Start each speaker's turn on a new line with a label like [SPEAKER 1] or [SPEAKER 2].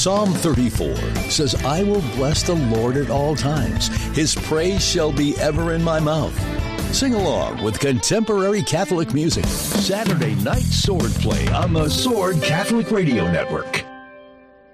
[SPEAKER 1] Psalm 34 says, I will bless the Lord at all times. His praise shall be ever in my mouth. Sing along with contemporary Catholic music. Saturday Night Sword Play on the Sword Catholic Radio Network.